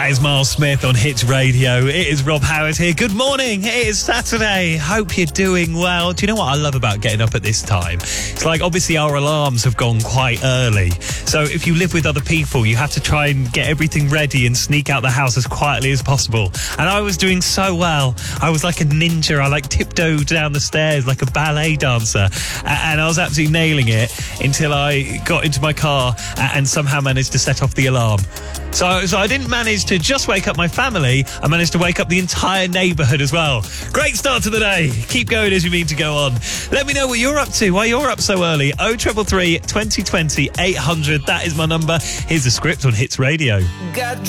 That is Miles Smith on Hits Radio. It is Rob Howard here. Good morning. It is Saturday. Hope you're doing well. Do you know what I love about getting up at this time? It's like, obviously our alarms have gone quite early. So if you live with other people, you have to try and get everything ready and sneak out the house as quietly as possible. And I was doing so well. I was like a ninja. I tiptoed down the stairs like a ballet dancer. And I was absolutely nailing it until I got into my car and somehow managed to set off the alarm. So I didn't manage to just wake up my family, I managed to wake up the entire neighbourhood as well. Great start to the day. Keep going as you mean to go on. Let me know what you're up to, why you're up so early. 0333 2020 800, that is my number. Here's the script on Hits Radio.